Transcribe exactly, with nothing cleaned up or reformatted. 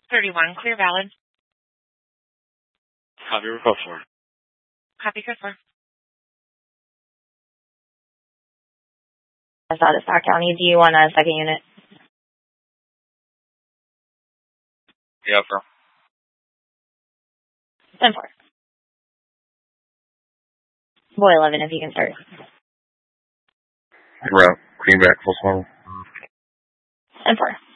thirty-one, clear valid. Copy report for. Copy, code four. That's out of Stock County. Do you want a second unit? Yeah, bro. ten four. Boy eleven, if you can start. Route, Greenback, full swallow. ten four.